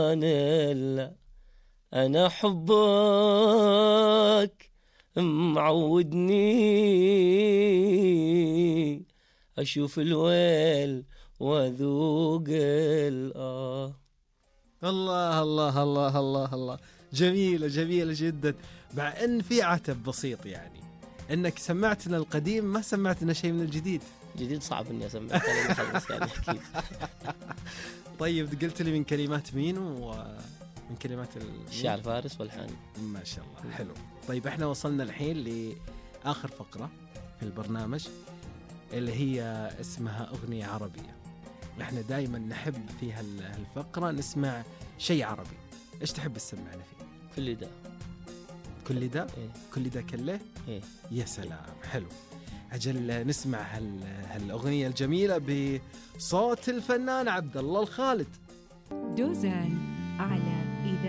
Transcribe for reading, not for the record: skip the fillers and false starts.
أنا حبك معودني أشوف الويل وأذوق الله الله الله الله الله، جميلة جميلة جدا. مع ان في عتب بسيط، يعني انك سمعتنا القديم ما سمعتنا شيء من الجديد. جديد صعب اني اسمع كلام خلص يعني اكيد. طيب قلت لي من كلمات مين ومن كلمات الشاعر فارس والحاني. ما شاء الله حلو. طيب احنا وصلنا الحين لآخر فقرة في البرنامج اللي هي اسمها أغنية عربية. احنا دائما نحب في هالفقرة نسمع شيء عربي. ايش تحب تسمعنا فيه؟ كل ده. كل ده؟ إيه؟ كل ده كله؟ إيه؟ يا سلام حلو. أجل نسمع هالأغنية الجميلة بصوت الفنان عبد الله الخالد. دوزان على